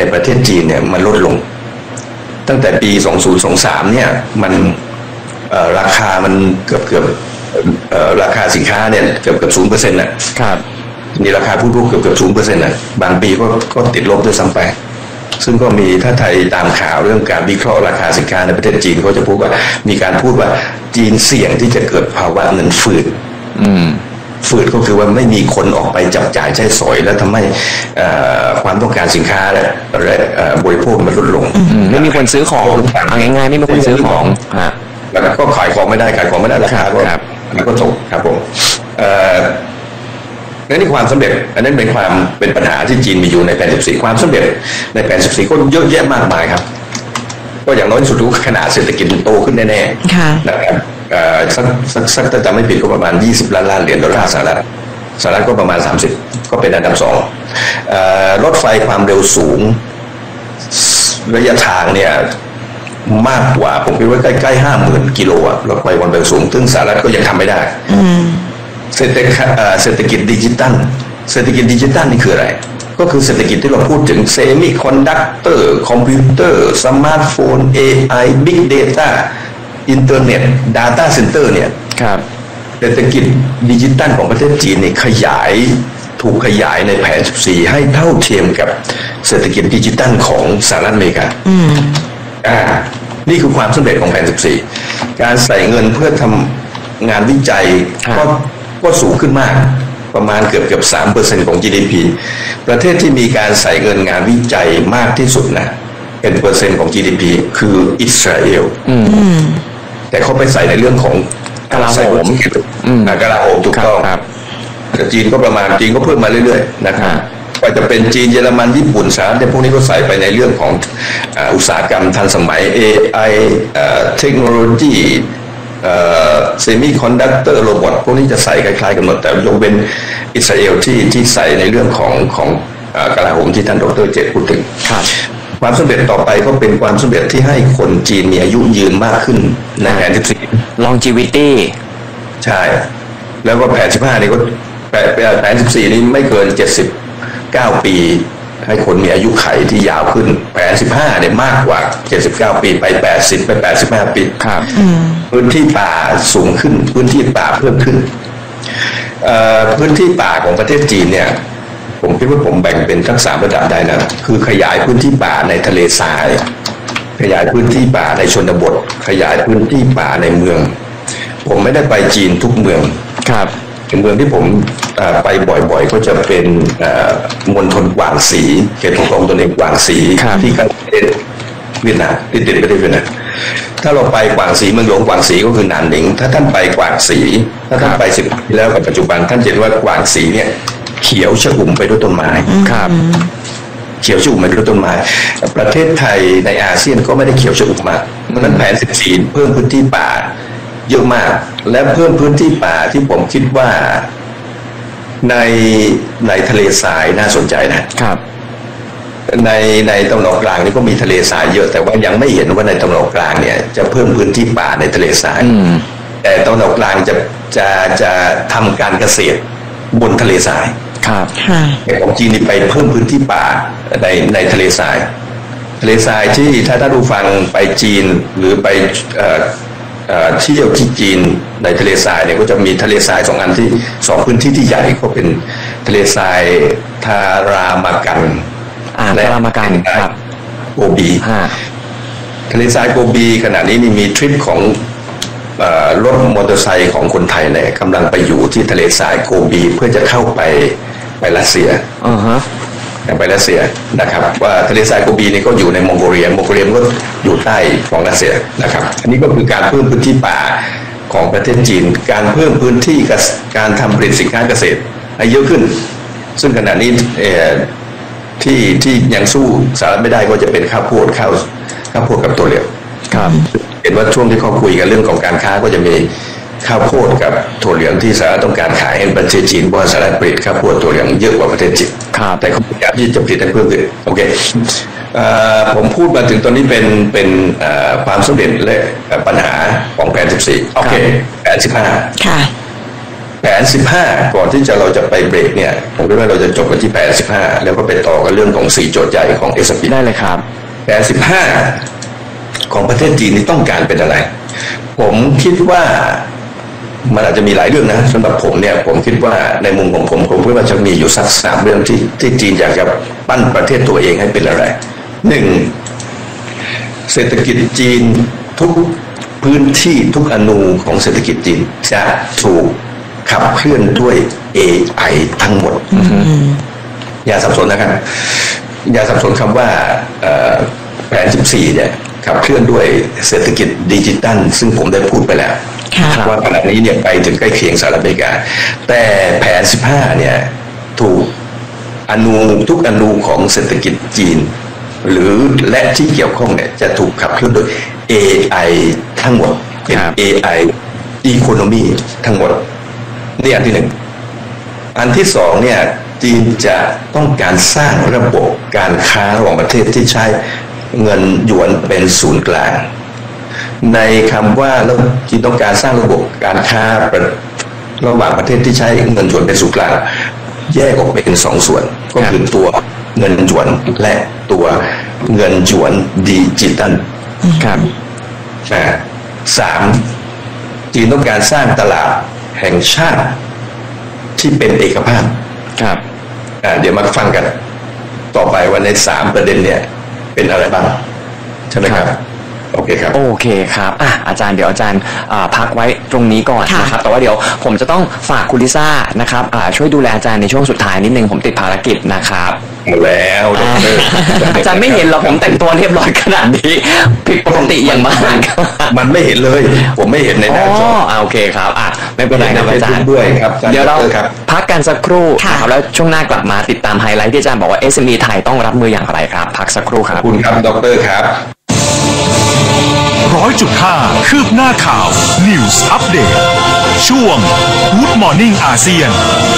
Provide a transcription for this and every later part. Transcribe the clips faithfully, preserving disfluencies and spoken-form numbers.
ในประเทศจีนเนี่ยมันลดลงตั้งแต่ปีสองพันยี่สิบสามเนี่ยมันราคามันเกือบเกือบราคาสินค้าเนี่ยเกือบเกือบศูนย์เปอร์เซ็นต์นะครับนี่ราคาผู้ผู้เกือบเกือบศูนย์เปอร์เซ็นต์นะบางปีก็ก็ติดลบด้วยซ้ำไปซึ่งก็มีถ้าไทยตามข่าวเรื่องการวิเคราะห์ราคาสินค้าในประเทศจีนเขาจะพูดว่ามีการพูดว่าจีนเสี่ยงที่จะเกิดภาวะเงินฝืดฝืดก็คือว่าไม่มีคนออกไปจับจ่ายใช้สอยแล้วทำให้ความต้องการสินค้าและบริโภคมันลดลงไม่มีคนซื้อของเอาง่ายๆไม่มีคนซื้อของแล้วก็ขายของไม่ได้ขายของไม่ได้ราคาก็มันก็ตกครับผมนั่นนี่ความสำเร็จอันนั้นเป็นความเป็นปัญหาที่จีนมีอยู่ในแผนสิบสี่ความสำเร็จในแผนสิบสี่ก็เยอะแยะมากมายครับก็อย่างน้อยที่สุดรู้ขนาดเศรษฐกิจโตขึ้นแน่ๆนะครับสักสักสักถ้าจำไม่ผิดก็ประมาณยี่สิบล้านล้านเหรียญดอลลาร์สหรัฐสหรัฐก็ประมาณสามสิบก็เป็นอันดับสองรถไฟความเร็วสูงระยะทางเนี่ยมากกว่าผมคิดว่าใกล้ๆห้าหมื่นกิโลอะรถไฟความเร็วสูงซึ่งสหรัฐก็ยังทำไม่ได้เศรษฐกิจเศรษฐกิจดิจิตัลเศรษฐกิจดิจิตัลนี่คืออะไรก็คือเศรษฐกิจที่เราพูดถึงเซมิคอนดักเตอร์คอมพิวเตอร์สมาร์ทโฟน เอ ไอ Big Data อินเทอร์เน็ต Data Center เนี่ยครับเศรษฐกิจดิจิตัลของประเทศจีนนี่ขยายถูกขยายในแผนสิบสี่ให้เท่าเทียมกับเศรษฐกิจดิจิตัลของสหรัฐอเมริกาอืมอ่านี่คือความสำเร็จของแผนสิบสี่การใส่เงินเพื่อทำงานวิจัยก็ก็สูงขึ้นมากประมาณเกือบเกือบสามเปอร์เซ็นต์ของ จี ดี พี ประเทศที่มีการใส่เงินงานวิจัยมากที่สุดนะเป็นเปอร์เซ็นต์ของ จี ดี พี คืออิสราเอลแต่เขาไปใส่ในเรื่องของกลาโหมกลาโหมถูกต้องแต่จีนก็ประมาณจีนก็เพิ่มมาเรื่อยๆนะครับก็จะเป็นจีนเยอรมันญี่ปุ่นสหรัฐพวกนี้ก็ใส่ไปในเรื่องของอุตสาหกรรมทันสมัย เอ ไอ เทคโนโลยีเซมิคอนดักเตอร์โรบอทพวกนี้จะใส่คล้ายๆกันหมดแต่ยกเว้นอิสราเอลที่ที่ใส่ในเรื่องของของกลาโหมที่ท่านดร.เจตพูดถึงความสำเร็จต่อไปก็เป็นความสำเร็จที่ให้คนจีนมีอายุยืนมากขึ้นในแผนสิบสี่ longevity ใช่แล้วก็แผนสิบห้านี่ก็แผนสิบสี่นี้ไม่เกินเจ็ดสิบเก้าปีให้คนมีอายุไขที่ยาวขึ้นแผนสิบห้าเนี่ยมากกว่าเจ็ดสิบเก้าปีไปแปดสิบไปแปดสิบห้าปีครับพื้นที่ป่าสูงขึ้นพื้นที่ป่าเพิ่มขึ้นพื้นที่ป่าของประเทศจีนเนี่ยผมคิดว่าผมแบ่งเป็นทั้งสามระดับได้นะคือขยายพื้นที่ป่าในทะเลทรายขยายพื้นที่ป่าในชนบทขยายพื้นที่ป่าในเมืองผมไม่ได้ไปจีนทุกเมืองครับเมืองที่ผมไปบ่อยๆก็จะเป็นมณฑลกวางสีเขตปกครองตนเองกวางสีที่ประเทศเวียดนามติดติดประเทศเวียดนามถ้าเราไปกวางสีเมืองหลวงกวางสีก็คือหนานหนิงถ้าท่านไปกวางสีถ้าท่านไปสิบปีแล้วกับปัจจุบันท่านเห็นว่ากวางสีเนี่ยเขียวชอุ่มไปด้วยต้นไม้ครับเขียวชอุ่มไปด้วยต้นไม้ประเทศไทยในอาเซียนก็ไม่ได้เขียวชอุ่มมากเพราะนั้นแผนสิบสี่เพิ่มพื้นที่ป่าเยอะมากและเพิ่มพื้นที่ป่าที่ผมคิดว่าในในทะเลทรายน่าสนใจนะครับในในตะวันออกกลางนี่ก็มีทะเลทรายเยอะแต่ว่ายังไม่เห็นว่าในตะวันออกกลางเนี่ยจะเพิ่มพื้นที่ป่าในทะเลทรายแต่ตะวันออกกลางจะจะจะทำการเกษตรบนทะเลทรายครับแต่ของจีนนี่ไปเพิ่มพื้นที่ป่าในในทะเลทรายทะเลทรายที่ถ้าท่านผู้ฟังไปจีนหรือไปเที่ยวที่จีนในทะเลทรายเนี่ยก็จะมีทะเลทรายสองอันที่สองพื้นที่ที่ใหญ่ก็เป็นทะเลทรายทารามากันและทารามากันครับโกบีทะเลทรายโกบีขณะนี้นี่มีทริปของรถมอเตอร์ไซค์ของคนไทยเนี่ยกำลังไปอยู่ที่ทะเลทรายโกบีเพื่อจะเข้าไปไปรัสเซียอ่าฮะไปรัสเซียนะครับว่าทะเลทรายโกบีนี่ก็อยู่ในมองโกเลียมองโกเลียก็อยู่ใต้ของรัสเซียนะครับอันนี้ก็คือการเพิ่มพื้นที่ป่าของประเทศจีนการเพิ่มพื้นที่การทำผลิตสินค้าเกษตรให้เยอะขึ้นซึ่งขณะนี้ที่ที่ยังสู้สหรัฐไม่ได้ก็จะเป็นข้าวโพดข้าวข้าวโพดกับตัวเหลวครับเห็นว่าช่วงที่เขาคุยกันเรื่องของการค้าก็จะมีข้าวโพดกับถั่วเหลืองที่สหรัฐต้องการขายให้ประเทศจีนเพราะสหรัฐผลิตข้าวโพดถั่วเหลืองเยอะกว่าประเทศจีนแต่เขาพยายามที่จะผลิตให้เพิ่มขึ้นโอเคผมพูดมาถึงตอนนี้เป็นเป็นความสำเร็จและปัญหาของแผนสิบสี่โอเคแผนสิบห้าค่ะแผนสิบห้าก่อนที่จะเราจะไปเบรกเนี่ยผมคิดว่าเราจะจบกันที่แผนสิบห้าแล้วก็ไปต่อกันเรื่องของสี่โจทย์ใหญ่ของ เอส แอนด์ พีได้เลยครับแผนสิบห้าของประเทศจีนนี่ต้องการเป็นอะไรผมคิดว่ามันอาจจะมีหลายเรื่องนะสำหรับผมเนี่ยผมคิดว่าในมุมของผมผมคิดว่าจะมีอยู่สักสามเรื่องที่ที่จีนอยากจะปั้นประเทศตัวเองให้เป็นอะไรหนึ่งเศรษฐกิจจีนทุกพื้นที่ทุกอนูของเศรษฐกิจจีนจะถูกขับเคลื่อนด้วย เอ ไอ ทั้งหมดอย่าสับสนนะครับอย่าสับสนคำว่าแผนสิบสี่เนี่ยขับเคลื่อนด้วยเศรษฐกิจดิจิตัลซึ่งผมได้พูดไปแล้วว่าขณะนี้เนี่ยไปถึงใกล้เคียงสหรัฐอเมริกาแต่แผนสิบห้าเนี่ยถูกอนูทุกอนูของเศรษฐกิจจีนหรือและที่เกี่ยวข้องเนี่ยจะถูกขับเคลื่อนโดย เอ ไอ ทั้งหมดเป็น เอ ไอ Economy ทั้งหมดนี่อันที่หนึ่งอันที่สองเนี่ยจีนจะต้องการสร้างระบบการค้าระหว่างประเทศที่ใช้เงินหยวนเป็นศูนย์กลางในคำว่าเราจีนต้องการสร้างระบบการค้าระหว่างประเทศที่ใช้เงินหยวนเป็นศูนย์กลางแยกออกเป็นสองส่วนก็คือตัวเงินหยวนและตัวเงินหยวนดิจิตัลครับสามจีนต้องการสร้างตลาดแห่งชาติที่เป็นเอกภาพครับเดี๋ยวมาฟังกันต่อไปว่าในสามประเด็นเนี่ยเป็นอะไรบ้างใช่ไหมครับโอเคครับโอเคครับอ่ะอาจารย์เดี๋ยวอาจารย์พักไว้ตรงนี้ก่อนนะครับแต่ว่าเดี๋ยวผมจะต้องฝากคุณลิซ่านะครับช่วยดูแลอาจารย์ในช่วงสุดท้ายนิดนึงผมติดภารกิจนะครับหมดแล้วอาจารย์ไม่เห็นหรอกผมแต่งตัวเรียบร้อยขนาดนี้ผิดปกติอย่างมากมันไม่เห็นเลยผมไม่เห็นในหน้าจอโอเคครับอ่ะไม่เป็นไรครับอาจารย์ด้วยครับเดี๋ยวเราพักกันสักครู่นะครับแล้วช่วงหน้ากลับมาติดตามไฮไลท์ที่อาจารย์บอกว่า เอส เอ็ม อี ไทยต้องรับมืออย่างไรครับพักสักครู่ครับขอบคุณครับดร.ครับร้อยจุดห้าคืบหน้าข่าว News Update ช่วง Good Morning อาเซียน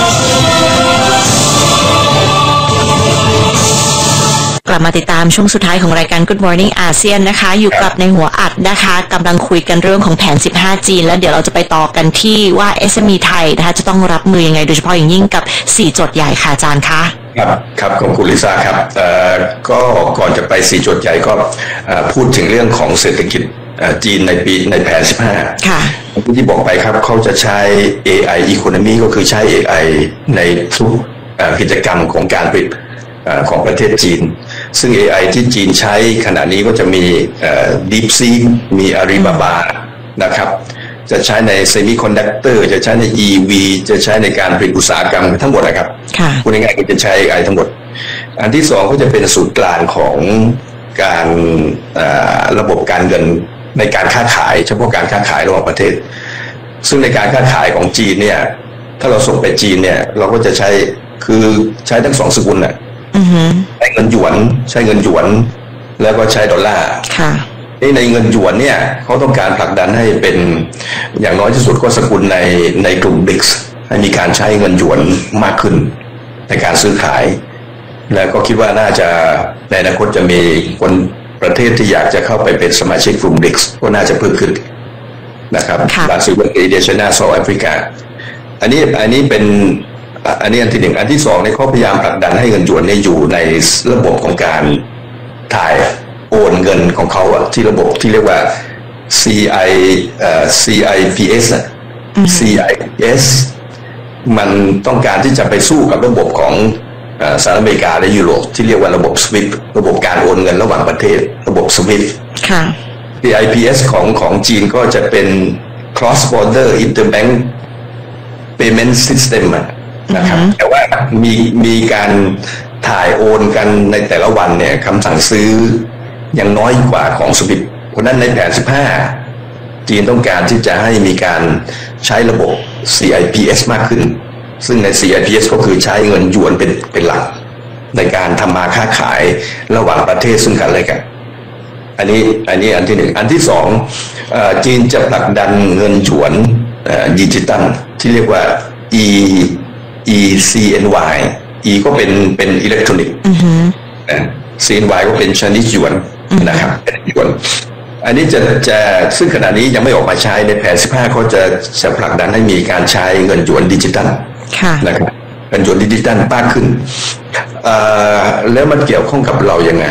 กลับมาติดตามช่วงสุดท้ายของรายการ Good Morning อาเซียนนะคะอยู่กับในหัวอัดนะคะกำลังคุยกันเรื่องของแผนสิบห้าจีนแล้วเดี๋ยวเราจะไปต่อกันที่ว่า เอส เอ็ม อี ไทยนะคะจะต้องรับมือยังไงโดยเฉพาะอย่างยิ่งกับสี่โจทย์ใหญ่ค่ะอาจารย์คะครับครับขอบคุณลิซ่าครับเอ่อก็ก่อนจะไปสี่โจทย์ใหญ่ก็พูดถึงเรื่องของเศรษฐกิจจีนในปีในแผนสิบห้าค่ะที่บอกไปครับเขาจะใช้ เอ ไอ Economy ก็คือใช้ เอ ไอ ในทุกกิจกรรมของการผลิตของประเทศจีนซึ่ง เอ ไอ ที่จีนใช้ขณะนี้ก็จะมี DeepSeek มี Alibaba นะครับจะใช้ในเซมิคอนดักเตอร์จะใช้ใน อี วี จะใช้ในการผลิตอุตสาหกรรมทั้งหมดนะครับพูดง่ายๆก็จะใช้ เอ ไอ ทั้งหมดอันที่สองก็จะเป็นศูนย์กลางของการระบบการเงินในการค้าขายเฉพาะการค้าขายระหว่างประเทศซึ่งในการค้าขายของจีนเนี่ยถ้าเราส่งไปจีนเนี่ยเราก็จะใช้คือใช้ทั้งสองสกุลน่ะใช้เงินหยวนใช้เงินหยวนแล้วก็ใช้ดอลลาร์ในเงินหยวนเนี่ยเขาต้องการผลักดันให้เป็นอย่างน้อยที่สุดก็สกุลในในกลุ่ม บริกส์ ให้มีการใช้เงินหยวนมากขึ้นในการซื้อขายแล้วก็คิดว่าน่าจะในอนาคตจะมีคนประเทศที่อยากจะเข้าไปเป็นสมาชิกกลุ่ม บริกส์ ก็น่าจะเพิ่มขึ้นนะครับบราซิลอินเดียไชน่าเซาท์แอฟริกาอันนี้อันนี้เป็นอันนี้อันที่หนึ่งอันที่สองเนี่ยเขาพยายามผลักดันให้เงินหยวนเนี่ยอยู่ในระบบของการถ่ายโอนเงินของเขาอะที่ระบบที่เรียกว่า ซี ไอ เอ่อ ซี ไอ พี เอส อะ ซี ไอ พี เอส มันต้องการที่จะไปสู้กับระบบของสหรัฐอเมริกาและยุโรปที่เรียกว่าระบบ สวิฟต์ ระบบการโอนเงินระหว่างประเทศระบบ สวิฟต์ค่ะซี ไอ พี เอส ของของจีนก็จะเป็น cross border interbank payment system นะครับแต่ว่ามีมีการถ่ายโอนกันในแต่ละวันเนี่ยคำสั่งซื้อยังน้อยกว่าของสวิฟต์เพราะนั้นในแผนสิบห้าจีนต้องการที่จะให้มีการใช้ระบบ ซี ไอ พี เอส มากขึ้นซึ่งใน ซี ไอ พี เอส ก็คือใช้เงินหยวนเป็นเป็นหลักในการทำมาค้าขายระหว่างประเทศซึ่งกันและกันอันนี้อันนี้อันที่หนึ่งอันที่สองจีนจะผลักดันเงินหยวนดิจิตัลที่เรียกว่า E E ซี เอ็น วาย E ก็เป็นเป็นอิเล็กทรอนิกส์ ซี เอ็น วาย ก็เป็นชนิดหยวนนะครับเป็นหยวนอันนี้จะจะซึ่งขณะนี้ยังไม่ออกมาใช้ในแผนสิบห้าเขาจะจะผลักดันให้มีการใช้เงินหยวนดิจิตัลนะครับเงินหยวนดิจิตัลมากขึ้นแล้วมันเกี่ยวข้องกับเรายังไง